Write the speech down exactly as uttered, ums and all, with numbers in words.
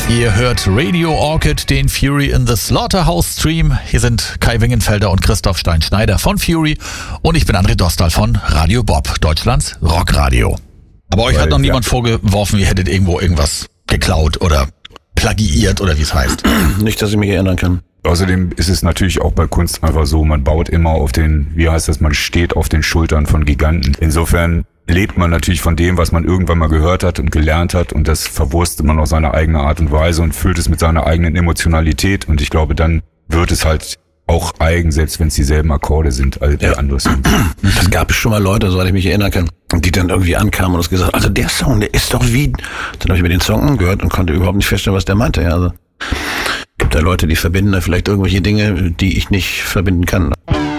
Ihr hört Radio Orchid, den Fury in the Slaughterhouse Stream. Hier sind Kai Wingenfelder und Christoph Stein-Schneider von Fury und ich bin André Dostal von Radio Bob, Deutschlands Rockradio. Aber euch Weil, hat noch niemand ja. vorgeworfen, ihr hättet irgendwo irgendwas geklaut oder plagiiert oder wie es heißt. Nicht, dass ich mich erinnern kann. Außerdem ist es natürlich auch bei Kunst einfach so, man baut immer auf den, wie heißt das, man steht auf den Schultern von Giganten. Insofern lebt man natürlich von dem, was man irgendwann mal gehört hat und gelernt hat, und das verwurstet man auf seine eigene Art und Weise und füllt es mit seiner eigenen Emotionalität, und ich glaube, dann wird es halt auch eigen, selbst wenn es dieselben Akkorde sind, als Ja. die andere sind. Das gab es schon mal Leute, soweit ich mich erinnern kann, die dann irgendwie ankamen und uns gesagt, also der Song, der ist doch wie... Dann habe ich mir den Song angehört und konnte überhaupt nicht feststellen, was der meinte. Ja, also gibt da Leute, die verbinden da vielleicht irgendwelche Dinge, die ich nicht verbinden kann.